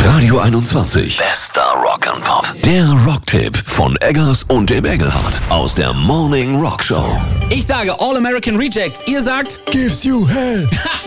Radio 21. Bester Rock'n'Pop. Der Rocktipp von Eggers und dem Engelhardt aus der Morning Rock Show. Ich sage All American Rejects. Ihr sagt Gives you hell.